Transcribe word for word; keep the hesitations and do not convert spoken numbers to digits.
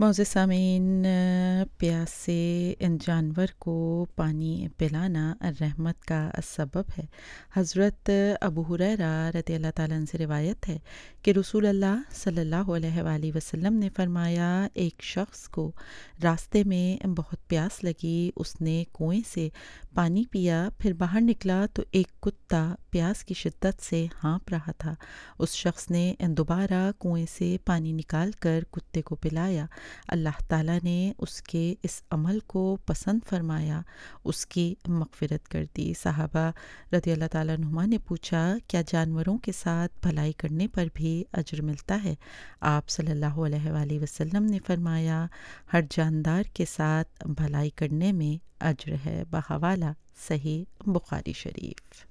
मौज़े सामीन, प्यासे इन जानवर को पानी पिलाना रहमत का सबब है। हज़रत अबू हुरैरा रज़ी अल्लाह ताला अन्हु से रिवायत है कि रसूल अल्लाह सल्लल्लाहु अलैहि वसल्लम ने फरमाया, एक शख्स को रास्ते में बहुत प्यास लगी, उसने कुएं से पानी पिया, फिर बाहर निकला तो एक कुत्ता प्यास की शिद्दत से हाँफ रहा था। उस शख्स ने दोबारा कुएं से पानी निकाल कर कुत्ते को पिलाया। अल्लाह ताला ने उसके इस अमल को पसंद फरमाया, उसकी मग़फ़िरत कर दी। सहाबा रज़ी अल्लाह ताला अन्हुमा ने पूछा, क्या जानवरों के साथ भलाई करने पर भी अज्र मिलता है? आप सल्लल्लाहु अलैहि वसल्लम ने फरमाया, हर जानदार के साथ भलाई करने में अज्र है। बहवाला सही बुखारी शरीफ।